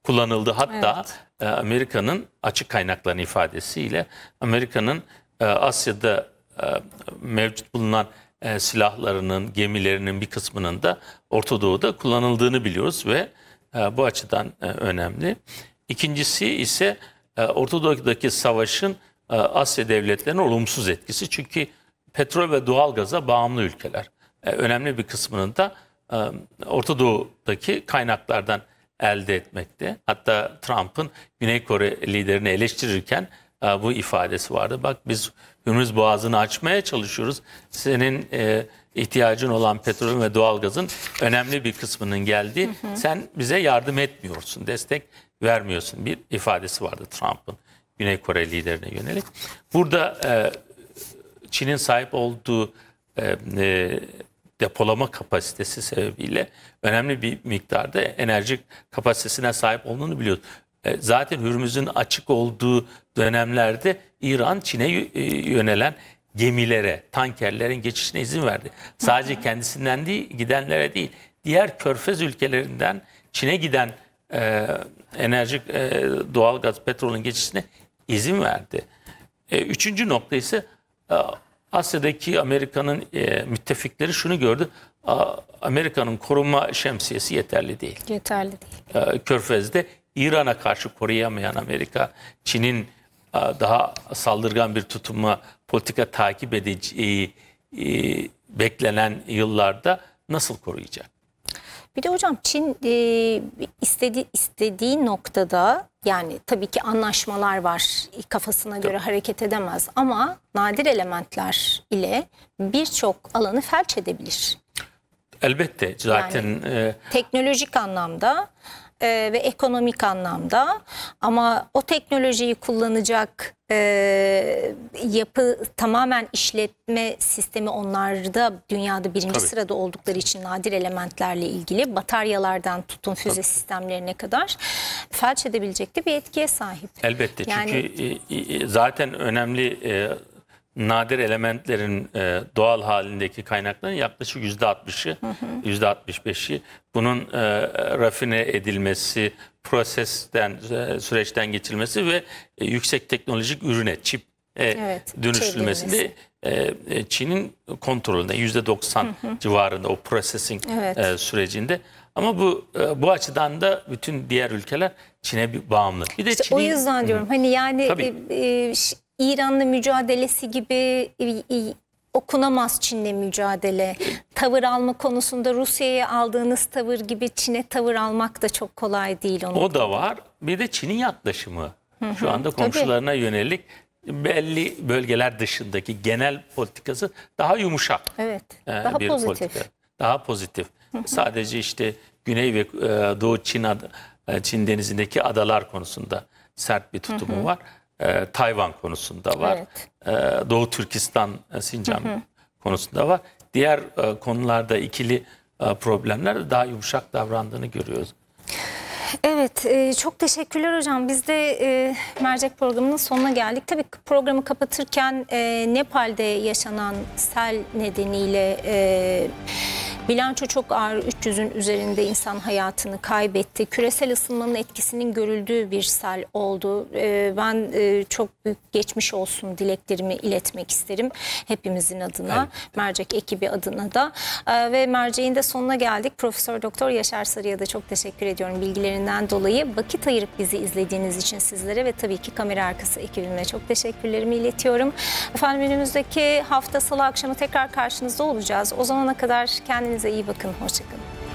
kullanıldı. Hatta Amerika'nın açık kaynakların ifadesiyle Amerika'nın Asya'da mevcut bulunan silahlarının, gemilerinin bir kısmının da Orta Doğu'da kullanıldığını biliyoruz ve bu açıdan önemli. İkincisi ise Orta Doğu'daki savaşın Asya devletlerine olumsuz etkisi. Çünkü petrol ve doğalgaza bağımlı ülkeler. Önemli bir kısmını da Orta Doğu'daki kaynaklardan elde etmekte. Hatta Trump'ın Güney Kore liderini eleştirirken bu ifadesi vardı. Bak biz Hürmüz Boğazı'nı açmaya çalışıyoruz. Senin ihtiyacın olan petrolün ve doğalgazın önemli bir kısmının geldiği. Sen bize yardım etmiyorsun, destek vermiyorsun bir ifadesi vardı Trump'ın Güney Kore liderine yönelik. Burada Çin'in sahip olduğu depolama kapasitesi sebebiyle önemli bir miktarda enerji kapasitesine sahip olduğunu biliyoruz. Zaten Hürmüz'ün açık olduğu dönemlerde İran Çin'e yönelen gemilere, tankerlerin geçişine izin verdi. Sadece kendisinden değil, gidenlere değil, diğer körfez ülkelerinden Çin'e giden enerji, doğalgaz, petrolün geçişine izin verdi. Üçüncü nokta ise Asya'daki Amerika'nın müttefikleri şunu gördü. Amerika'nın koruma şemsiyesi yeterli değil. Yeterli değil. Körfez'de İran'a karşı koruyamayan Amerika, Çin'in daha saldırgan bir tutuma, politika takip edeceği beklenen yıllarda nasıl koruyacak? Bir de hocam Çin istediği noktada, yani tabii ki anlaşmalar var, kafasına göre hareket edemez ama nadir elementler ile birçok alanı felç edebilir. Elbette zaten yani, teknolojik anlamda ve ekonomik anlamda, ama o teknolojiyi kullanacak yapı, tamamen işletme sistemi onlarda dünyada birinci sırada oldukları için nadir elementlerle ilgili bataryalardan tutun füze sistemlerine kadar felç edebilecek de bir etkiye sahip. Elbette yani, çünkü zaten önemli nadir elementlerin doğal halindeki kaynakların yaklaşık %60'ı, %65'i bunun rafine edilmesi, süreçten geçilmesi ve yüksek teknolojik ürüne, çip dönüştürülmesinde Çin'in kontrolünde %90 civarında o processing sürecinde. Ama bu açıdan da bütün diğer ülkeler Çin'e bir bağımlı. Bir de o yüzden diyorum hani yani İran'la mücadelesi gibi okunamaz Çin'le mücadele. Tavır alma konusunda Rusya'ya aldığınız tavır gibi Çin'e tavır almak da çok kolay değil. O da var. Bir de Çin'in yaklaşımı. Şu anda komşularına yönelik belli bölgeler dışındaki genel politikası daha yumuşak. Evet. Daha bir pozitif. Politika. Daha pozitif. Sadece işte Güney ve Doğu Çin denizindeki adalar konusunda sert bir tutumu var. Tayvan konusunda var. Doğu Türkistan, Sincan konusunda var. Diğer konularda ikili problemler daha yumuşak davrandığını görüyoruz. Evet, çok teşekkürler hocam. Biz de mercek programının sonuna geldik. Tabii programı kapatırken Nepal'de yaşanan sel nedeniyle bilanço çok ağır, 300'ün üzerinde insan hayatını kaybetti. Küresel ısınmanın etkisinin görüldüğü bir sel oldu. Ben çok büyük geçmiş olsun dileklerimi iletmek isterim hepimizin adına, evet. Mercek ekibi adına da. Ve merceğin de sonuna geldik. Profesör Doktor Yaşar Sarı'ya da çok teşekkür ediyorum bilgilerinden dolayı. Vakit ayırıp bizi izlediğiniz için sizlere ve tabii ki kamera arkası ekibime çok teşekkürlerimi iletiyorum. Efendim önümüzdeki hafta Salı akşamı tekrar karşınızda olacağız. O zamana kadar kendinize iyi bakın. Hoşça kalın.